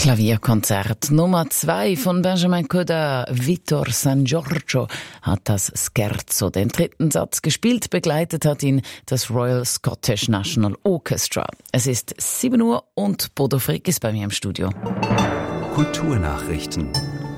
Klavierkonzert Nummer 2 von Benjamin Coda. Vittor San Giorgio hat das Scherzo, den dritten Satz, gespielt. Begleitet hat ihn das Royal Scottish National Orchestra. Es ist 7 Uhr und Bodo Frick ist bei mir im Studio. Kulturnachrichten.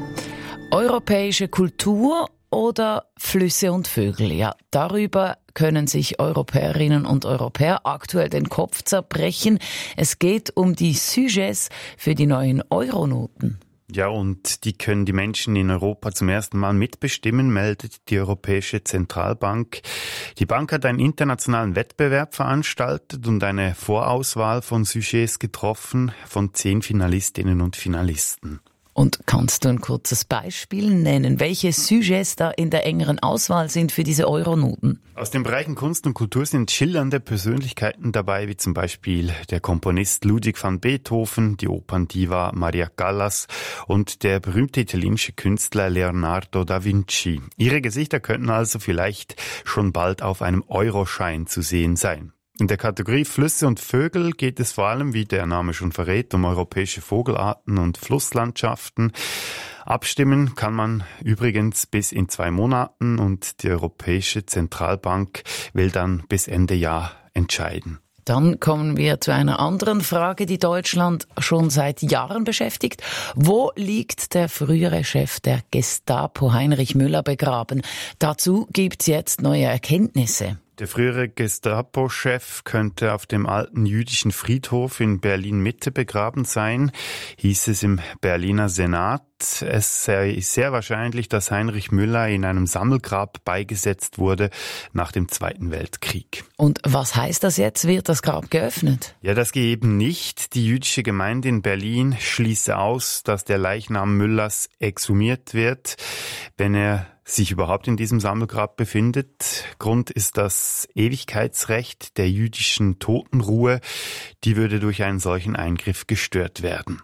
Europäische Kultur oder Flüsse und Vögel? Ja, darüber können sich Europäerinnen und Europäer aktuell den Kopf zerbrechen. Es geht um die Sujets für die neuen Euronoten. Ja, und die können die Menschen in Europa zum ersten Mal mitbestimmen, meldet die Europäische Zentralbank. Die Bank hat einen internationalen Wettbewerb veranstaltet und eine Vorauswahl von Sujets getroffen von 10 Finalistinnen und Finalisten. Und kannst du ein kurzes Beispiel nennen, welche Sujets da in der engeren Auswahl sind für diese Euronoten? Aus den Bereichen Kunst und Kultur sind schillernde Persönlichkeiten dabei, wie zum Beispiel der Komponist Ludwig van Beethoven, die Operndiva Maria Callas und der berühmte italienische Künstler Leonardo da Vinci. Ihre Gesichter könnten also vielleicht schon bald auf einem Euroschein zu sehen sein. In der Kategorie Flüsse und Vögel geht es vor allem, wie der Name schon verrät, um europäische Vogelarten und Flusslandschaften. Abstimmen kann man übrigens bis in 2 Monaten und die Europäische Zentralbank will dann bis Ende Jahr entscheiden. Dann kommen wir zu einer anderen Frage, die Deutschland schon seit Jahren beschäftigt. Wo liegt der frühere Chef der Gestapo, Heinrich Müller, begraben? Dazu gibt's jetzt neue Erkenntnisse. Der frühere Gestapo-Chef könnte auf dem alten jüdischen Friedhof in Berlin-Mitte begraben sein, hieß es im Berliner Senat. Es sei sehr wahrscheinlich, dass Heinrich Müller in einem Sammelgrab beigesetzt wurde nach dem Zweiten Weltkrieg. Und was heißt das jetzt? Wird das Grab geöffnet? Ja, das geht eben nicht. Die jüdische Gemeinde in Berlin schließt aus, dass der Leichnam Müllers exhumiert wird, wenn er sich überhaupt in diesem Sammelgrab befindet. Grund ist das Ewigkeitsrecht der jüdischen Totenruhe. Die würde durch einen solchen Eingriff gestört werden.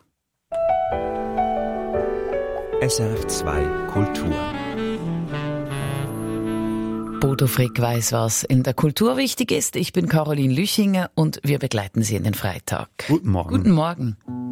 SRF 2 Kultur. Bodo Frick weiß, was in der Kultur wichtig ist. Ich bin Caroline Lüchinger und wir begleiten Sie in den Freitag. Guten Morgen. Guten Morgen.